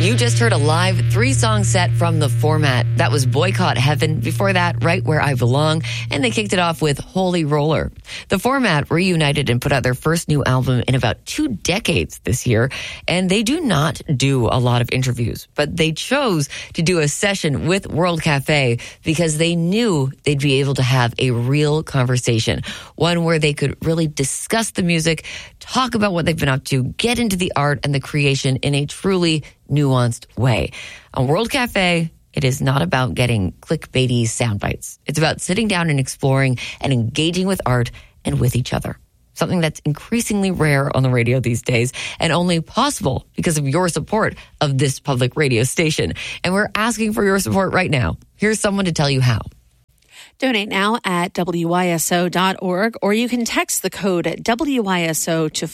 You just heard a live 3-song set from The Format. That was Boycott Heaven. Before that, Right Where I Belong. And they kicked it off with Holy Roller. The Format reunited and put out their first new album in about 2 decades this year. And they do not do a lot of interviews, but they chose to do a session with World Cafe because they knew they'd be able to have a real conversation. One where they could really discuss the music, talk about what they've been up to, get into the art and the creation in a truly nuanced way. On World Cafe, it is not about getting clickbaity sound bites. It's about sitting down and exploring and engaging with art and with each other. Something that's increasingly rare on the radio these days and only possible because of your support of this public radio station. And we're asking for your support right now. Here's someone to tell you how. Donate now at WYSO.org, or you can text the code WYSO to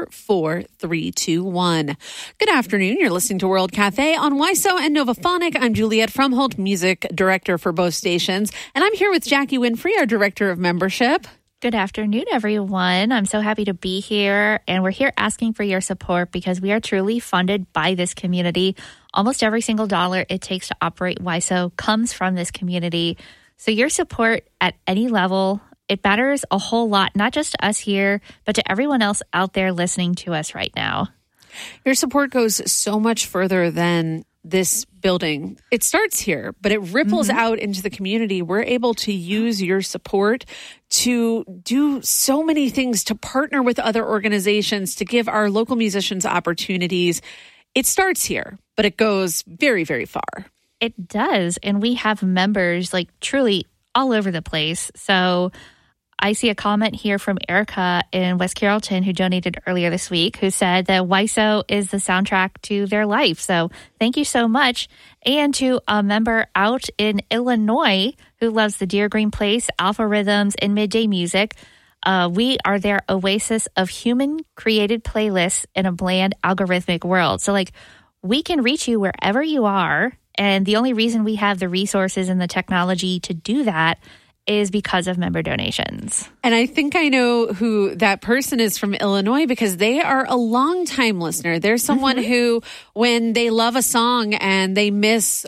44321. Good afternoon. You're listening to World Cafe on WYSO and Novaphonic. I'm Juliet Frumholt, music director for both stations, and I'm here with Jackie Winfrey, our director of membership. Good afternoon, everyone. I'm so happy to be here, and we're here asking for your support because we are truly funded by this community. Almost every single dollar it takes to operate WYSO comes from this community. So your support at any level, it matters a whole lot, not just to us here, but to everyone else out there listening to us right now. Your support goes so much further than this building. It starts here, but it ripples out into the community. We're able to use your support to do so many things, to partner with other organizations, to give our local musicians opportunities. It starts here, but it goes very, very far. It does. And we have members like truly all over the place. So I see a comment here from Erica in West Carrollton who donated earlier this week, who said that WYSO is the soundtrack to their life. So thank you so much. And to a member out in Illinois who loves the Deer Green Place, Alpha Rhythms, and Midday Music. We are their oasis of human-created playlists in a bland algorithmic world. So we can reach you wherever you are. And the only reason we have the resources and the technology to do that is because of member donations. And I think I know who that person is from Illinois because they are a longtime listener. They're someone who, when they love a song and they miss,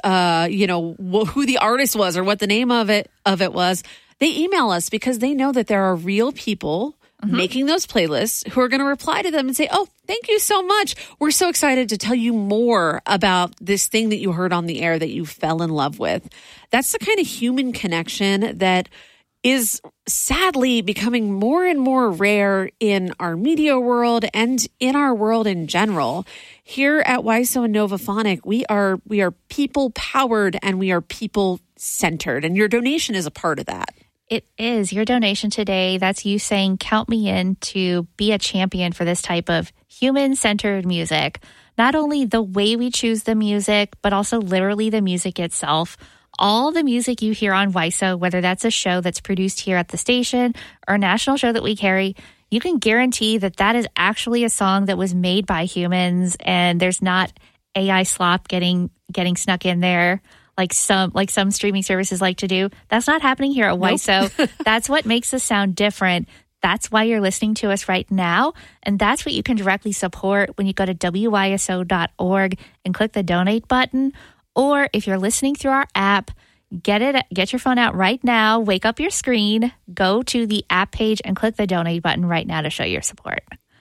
who the artist was or what the name of it was, they email us because they know that there are real people making those playlists who are going to reply to them and say, oh, thank you so much. We're so excited to tell you more about this thing that you heard on the air that you fell in love with. That's the kind of human connection that is sadly becoming more and more rare in our media world and in our world in general. Here at WYSO and Novaphonic, we are people powered and we are people centered, and your donation is a part of that. It is. Your donation today, that's you saying, count me in to be a champion for this type of human-centered music. Not only the way we choose the music, but also literally the music itself. All the music you hear on WYSO, whether that's a show that's produced here at the station or a national show that we carry, you can guarantee that that is actually a song that was made by humans, and there's not AI slop getting snuck in there. Like some streaming services like to do. That's not happening here at WYSO. Nope. That's what makes us sound different. That's why you're listening to us right now. And that's what you can directly support when you go to WYSO.org and click the donate button. Or if you're listening through our app, get your phone out right now, wake up your screen, go to the app page and click the donate button right now to show your support.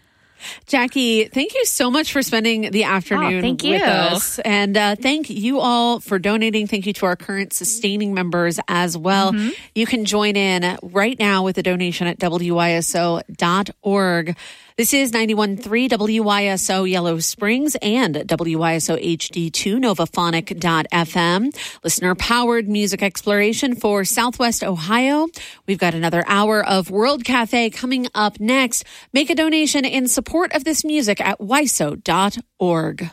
Jackie, thank you so much for spending the afternoon with us. And thank you all for donating. Thank you to our current sustaining members as well. You can join in right now with a donation at WYSO.org. This is 91.3 WYSO Yellow Springs and WYSO HD2 Novaphonic.fm. Listener-powered music exploration for Southwest Ohio. We've got another hour of World Cafe coming up next. Make a donation in support of this music at WYSO.org.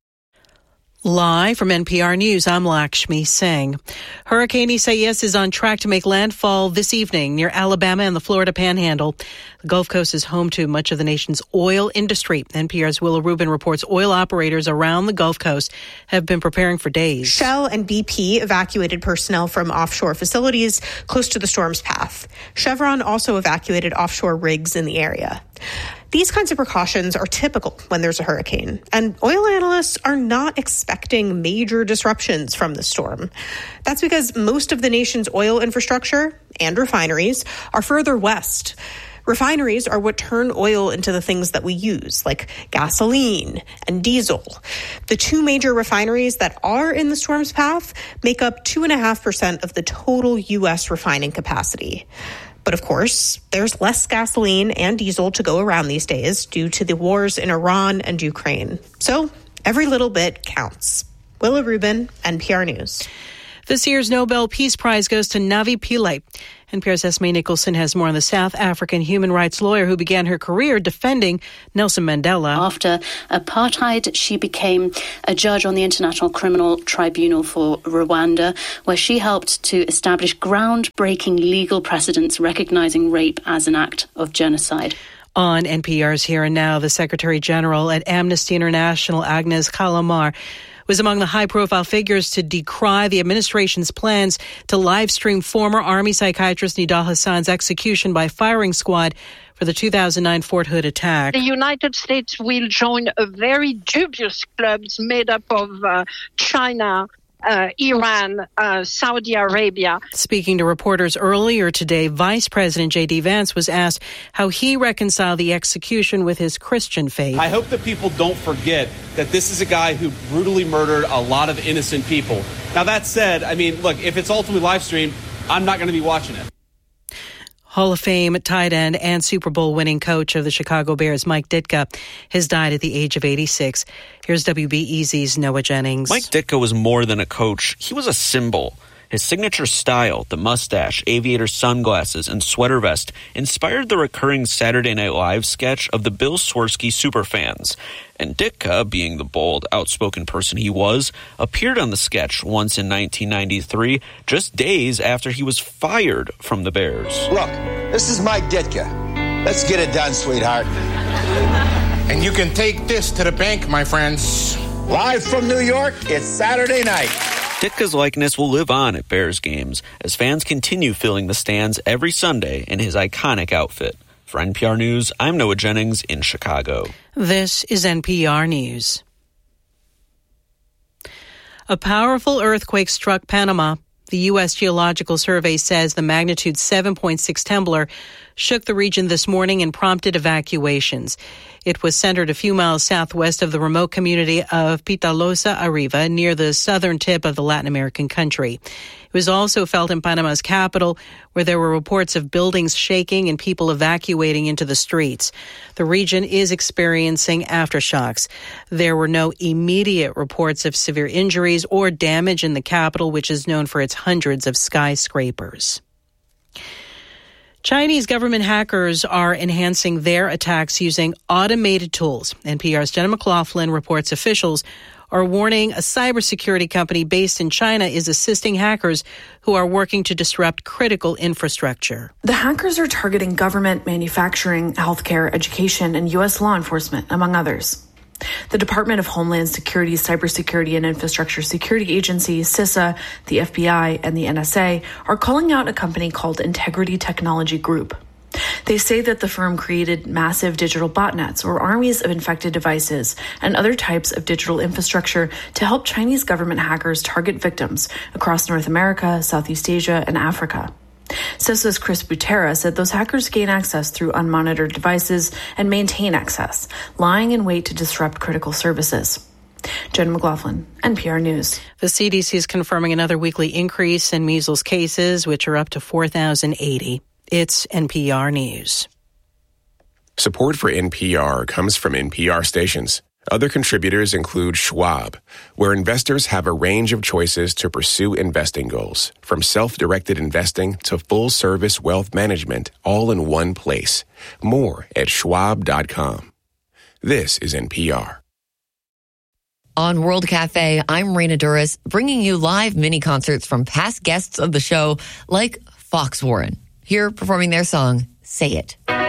Live from NPR News, I'm Lakshmi Singh. Hurricane Isaias is on track to make landfall this evening near Alabama and the Florida Panhandle. The Gulf Coast is home to much of the nation's oil industry. NPR's Willa Rubin reports oil operators around the Gulf Coast have been preparing for days. Shell and BP evacuated personnel from offshore facilities close to the storm's path. Chevron also evacuated offshore rigs in the area. These kinds of precautions are typical when there's a hurricane, and oil analysts are not expecting major disruptions from the storm. That's because most of the nation's oil infrastructure and refineries are further west. Refineries are what turn oil into the things that we use, like gasoline and diesel. The two major refineries that are in the storm's path make up 2.5% of the total U.S. refining capacity. But of course, there's less gasoline and diesel to go around these days due to the wars in Iran and Ukraine. So every little bit counts. Willa Rubin, NPR News. This year's Nobel Peace Prize goes to Navi Pillay. NPR's Esme Nicholson has more on the South African human rights lawyer who began her career defending Nelson Mandela. After apartheid, she became a judge on the International Criminal Tribunal for Rwanda, where she helped to establish groundbreaking legal precedents recognizing rape as an act of genocide. On NPR's Here and Now, the Secretary General at Amnesty International, Agnes Callamard, was among the high-profile figures to decry the administration's plans to live-stream former Army psychiatrist Nidal Hassan's execution by firing squad for the 2009 Fort Hood attack. The United States will join a very dubious club made up of China, Iran, Saudi Arabia. Speaking to reporters earlier today, Vice President J.D. Vance was asked how he reconciled the execution with his Christian faith. I hope that people don't forget that this is a guy who brutally murdered a lot of innocent people. Now, that said, I mean, look, if it's ultimately live streamed, I'm not going to be watching it. Hall of Fame tight end and Super Bowl winning coach of the Chicago Bears, Mike Ditka, has died at the age of 86. Here's WBEZ's Noah Jennings. Mike Ditka was more than a coach. He was a symbol. His signature style, the mustache, aviator sunglasses, and sweater vest, inspired the recurring Saturday Night Live sketch of the Bill Swirsky superfans. And Ditka, being the bold, outspoken person he was, appeared on the sketch once in 1993, just days after he was fired from the Bears. Look, this is Mike Ditka. Let's get it done, sweetheart. And you can take this to the bank, my friends. Live from New York, it's Saturday night. Ditka's likeness will live on at Bears games as fans continue filling the stands every Sunday in his iconic outfit. For NPR News, I'm Noah Jennings in Chicago. This is NPR News. A powerful earthquake struck Panama. The U.S. Geological Survey says the magnitude 7.6 tremor shook the region this morning and prompted evacuations. It was centered a few miles southwest of the remote community of Pitalosa Arriba, near the southern tip of the Latin American country. It was also felt in Panama's capital, where there were reports of buildings shaking and people evacuating into the streets. The region is experiencing aftershocks. There were no immediate reports of severe injuries or damage in the capital, which is known for its hundreds of skyscrapers. Chinese government hackers are enhancing their attacks using automated tools. NPR's Jenna McLaughlin reports officials are warning a cybersecurity company based in China is assisting hackers who are working to disrupt critical infrastructure. The hackers are targeting government, manufacturing, healthcare, education, and U.S. law enforcement, among others. The Department of Homeland Security's Cybersecurity and Infrastructure Security Agency, CISA, the FBI, and the NSA are calling out a company called Integrity Technology Group. They say that the firm created massive digital botnets, or armies of infected devices, and other types of digital infrastructure to help Chinese government hackers target victims across North America, Southeast Asia, and Africa. CISA's Chris Butera said those hackers gain access through unmonitored devices and maintain access, lying in wait to disrupt critical services. Jen McLaughlin, NPR News. The CDC is confirming another weekly increase in measles cases, which are up to 4,080. It's NPR News. Support for NPR comes from NPR stations. Other contributors include Schwab, where investors have a range of choices to pursue investing goals, from self-directed investing to full-service wealth management, all in one place. More at schwab.com. This is NPR. On World Cafe, I'm Raina Duras, bringing you live mini concerts from past guests of the show, like Fox Warren, here performing their song, Say It.